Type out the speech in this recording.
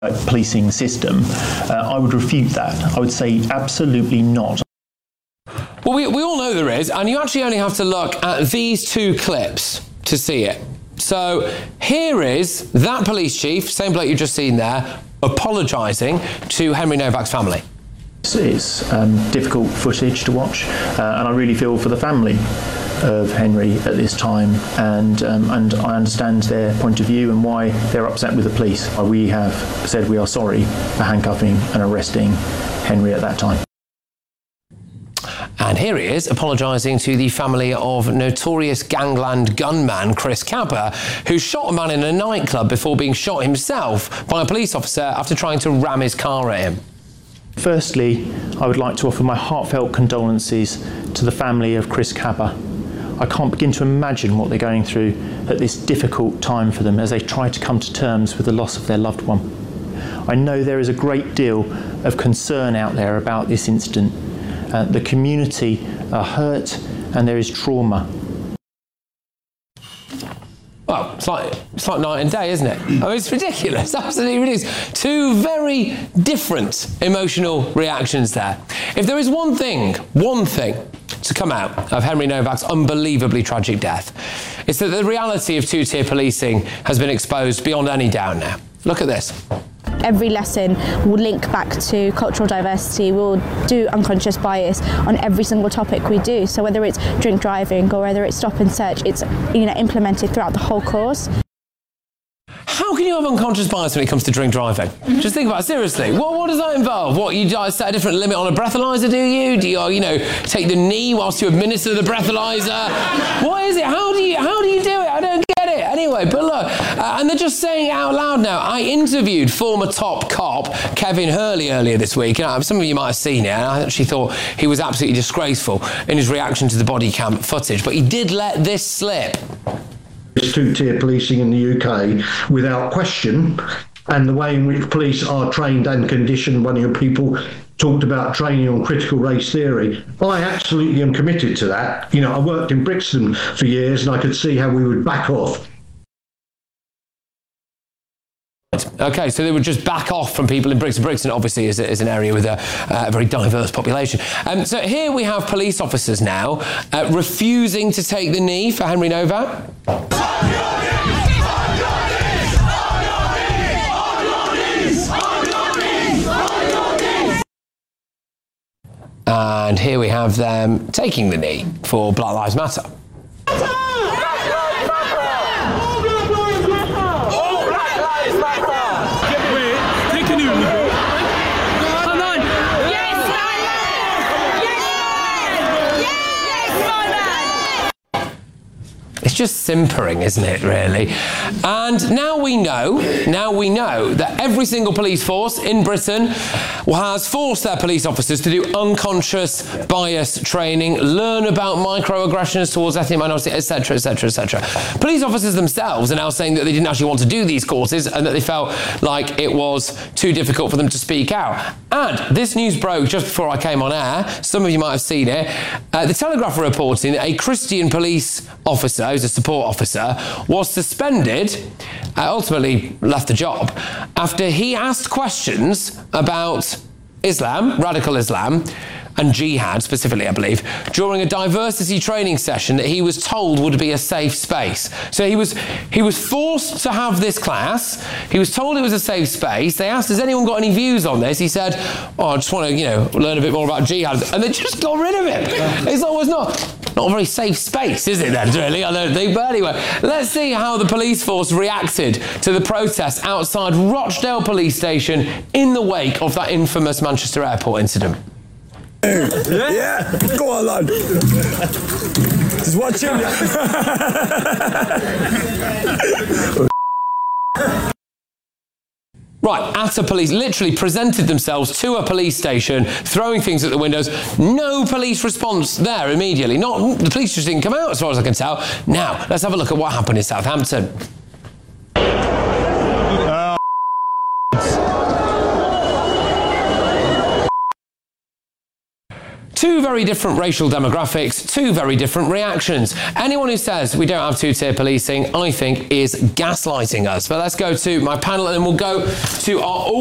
policing system, I would refute that. I would say absolutely not. Well, we all know there is, and you actually only have to look at these two clips to see it. So here is that police chief, same bloke you've just seen there, apologising to Henry Novak's family. It's difficult footage to watch, and I really feel for the family of Henry at this time, and I understand their point of view and why they're upset with the police. We have said we are sorry for handcuffing and arresting Henry at that time. And here he is apologising to the family of notorious gangland gunman Chris Kappa, who shot a man in a nightclub before being shot himself by a police officer after trying to ram his car at him. Firstly, I would like to offer my heartfelt condolences to the family of Chris Kappa. I can't begin to imagine what they're going through at this difficult time for them as they try to come to terms with the loss of their loved one. I know there is a great deal of concern out there about this incident. The community are hurt and there is trauma. Well, it's like night and day, isn't it? I mean, it's ridiculous, absolutely ridiculous. Two very different emotional reactions there. If there is one thing to come out of Henry Novak's unbelievably tragic death, it's that the reality of two-tier policing has been exposed beyond any doubt now. Look at this. Every lesson will link back to cultural diversity. We'll do unconscious bias on every single topic we do. So whether it's drink driving or whether it's stop and search, it's implemented throughout the whole course. How can you have unconscious bias when it comes to drink driving? Just think about it, seriously. What does that involve? What, you set a different limit on a breathalyzer, do you? Do you, take the knee whilst you administer the breathalyzer? What is it? How do you do it? I don't get it. Anyway, but look, and they're just saying it out loud now. I interviewed former top cop Kevin Hurley earlier this week, and some of you might have seen it, and I actually thought he was absolutely disgraceful in his reaction to the body cam footage, but he did let this slip. It's two-tier policing in the UK without question, and the way in which police are trained and conditioned. One of your people talked about training on critical race theory. I absolutely am committed to that. I worked in Brixton for years and I could see how we would back off. Okay, so they would just back off from people in Brixton. Brixton obviously is an area with a very diverse population. So here we have police officers now refusing to take the knee for Henry Novak. And here we have them taking the knee for Black Lives Matter. It's just simpering, isn't it, really? And now we know that every single police force in Britain has forced their police officers to do unconscious bias training, learn about microaggressions towards ethnic minorities, etc., etc., etc. Police officers themselves are now saying that they didn't actually want to do these courses and that they felt like it was too difficult for them to speak out. And this news broke just before I came on air. Some of you might have seen it. The Telegraph are reporting that a Christian police officer, who's a support officer, was suspended, ultimately left the job, after he asked questions about Islam, radical Islam, and jihad specifically, I believe, during a diversity training session that he was told would be a safe space. So he was forced to have this class. He was told it was a safe space. They asked, has anyone got any views on this? He said, I just want to, learn a bit more about jihad. And they just got rid of it. It's always not a very safe space, is it then, really? I don't think. But anyway, let's see how the police force reacted to the protests outside Rochdale Police Station in the wake of that infamous Manchester Airport incident. Yeah, go on, lad. Just watch him. Right, at a police, literally presented themselves to a police station, throwing things at the windows. No police response there immediately. The police just didn't come out, as far as I can tell. Now, let's have a look at what happened in Southampton. Two very different racial demographics, two very different reactions. Anyone who says we don't have two-tier policing, I think, is gaslighting us. But let's go to my panel and then we'll go to our